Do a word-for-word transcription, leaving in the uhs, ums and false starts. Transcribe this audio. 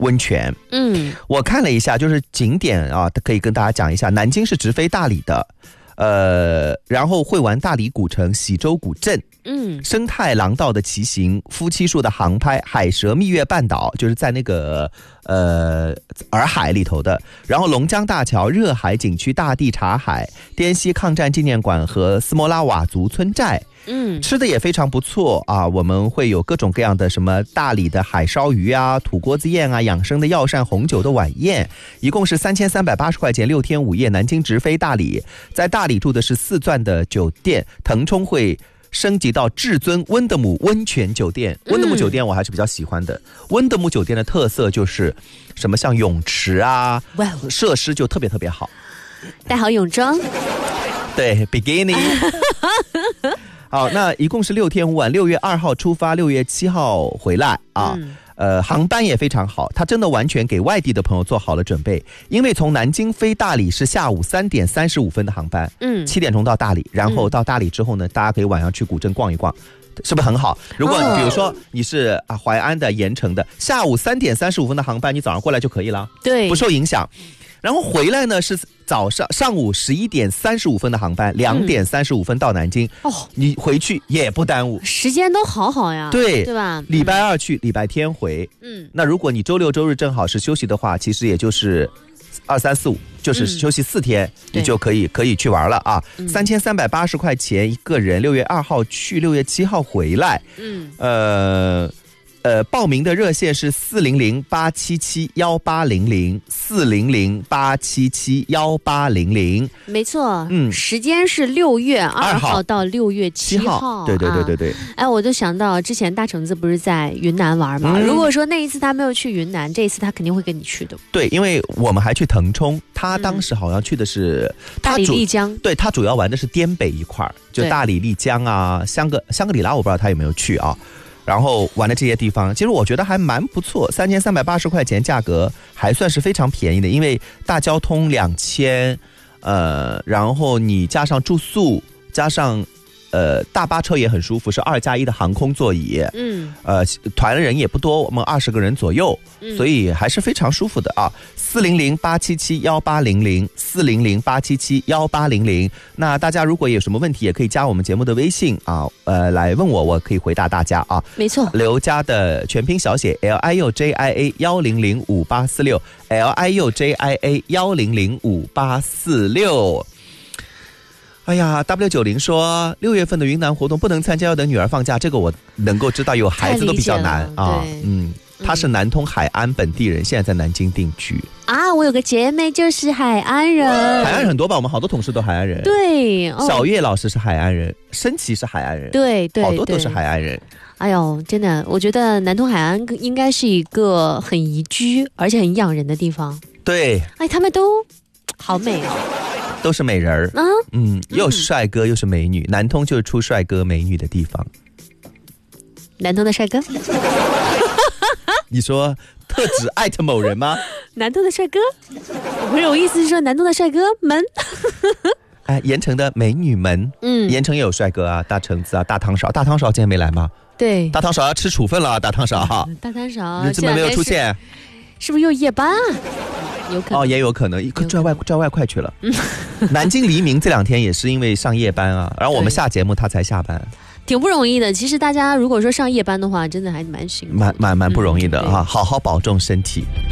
温泉。 嗯， 我看了一下，就是景点啊，可以跟大家讲一下。南京是直飞大理的，呃，然后会玩大理古城、喜洲古镇。 嗯， 生态廊道的骑行，夫妻树的航拍，海蛇蜜月半岛就是在那个呃洱海里头的，然后龙江大桥、热海景区、大地茶海、滇西抗战纪念馆和斯摩拉佤族村寨。 嗯， 吃的也非常不错啊，我们会有各种各样的什么大理的海烧鱼啊、土锅子宴啊、养生的药膳红酒的晚宴，一共是三千三百八十块钱，六天五夜，南京直飞大理。在大理住的是四钻的酒店，腾冲会升级到至尊温德姆温泉酒店。温德姆酒店我还是比较喜欢的。温德姆酒店的特色就是什么像泳池啊，设施就特别特别好， 带好泳装， 对 bikini 好，那一共是六天五晚，六月二号出发，六月七号回来啊。嗯呃，航班也非常好，它真的完全给外地的朋友做好了准备。因为从南京飞大理是下午三点三十五分的航班，嗯，七点钟到大理，然后到大理之后呢，嗯、大家可以晚上去古镇逛一逛，是不是很好？如果比如说你是啊淮安的、盐城的，下午三点三十五分的航班，你早上过来就可以了， 对， 不受影响。然后回来呢是早上上午十一点三十五分的航班，两点三十五分到南京。哦，你回去也不耽误， 时间都好好呀， 对对吧？ 礼拜二去，礼拜天回。嗯，那如果你周六周日正好是休息的话，其实也就是二三四五，就是休息四天，嗯、你就可以可以去玩了啊。三千三百八十块钱一个人，六月二号去，六月七号回来。嗯，呃。呃，报名的热线是四零零八七七幺八零零，四零零八七七幺八零零， 没错，嗯，时间是六月二号到六月七号， 对对对对对。 哎，我就想到之前大橙子不是在云南玩吗？嗯、如果说那一次他没有去云南，这一次他肯定会跟你去的。 对，因为我们还去腾冲，他当时好像去的是、 嗯、大理丽江， 对他主要玩的是滇北一块，就大理丽江啊，香格香格里拉，我不知道他有没有去啊。然后玩的这些地方，其实我觉得还蛮不错，三千三百八十块钱，价格还算是非常便宜的。因为大交通两千，呃，然后你加上住宿，加上呃大巴车也很舒服，是二加一的航空座椅，嗯，呃，团的人也不多，我们二十个人左右，嗯、所以还是非常舒服的啊。四零零八七七幺八零零，四零零八七七幺八零零。那大家如果有什么问题，也可以加我们节目的微信啊，呃，来问我，我可以回答大家啊。 没错， 刘家的全拼小写 L I U J I A 幺零零五八四六 L I U J I A 幺零零五八四六。哎呀 ，W 九零说六月份的云南活动不能参加，要等女儿放假，这个我能够知道，有孩子都比较难啊。嗯。他是南通海安本地人，现在在南京定居啊。我有个姐妹就是海安人， 海安人很多吧？我们好多同事都海安人。 对，哦、 小叶老师是海安人，申琦是海安人， 对对， 好多都是海安人。 哎呦，真的，我觉得南通海安应该是一个很宜居而且很养人的地方。 对， 哎，他们都好美哦， 都是美人儿。嗯嗯，又是帅哥又是美女，南通就是出帅哥美女的地方。 南通的帅哥。 你说特指艾特某人吗？ 南通的帅哥，不是，我意思是说南通的帅哥们。 哎，盐城的美女们，嗯，盐城也有帅哥啊，大橙子啊，大汤勺，大汤勺今天没来吗？ 对， 大汤勺要吃处分了，大汤勺哈、 嗯，大汤勺， 你怎么没有出现？ 是不是又夜班？有可能哦，也有可能，赚外赚外快去了。嗯、南京黎明这两天也是因为上夜班啊，然后我们下节目他才下班。 挺不容易的，其实大家如果说上夜班的话，真的还蛮辛苦的， 蛮蛮蛮不容易的、嗯、啊！好好保重身体。